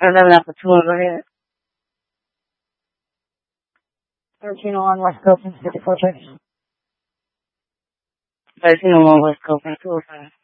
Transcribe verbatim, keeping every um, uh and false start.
eleven after two, go ahead. thirteen oh one West Coast, fifty-four checks. thirteen oh one West Coast, two oh five.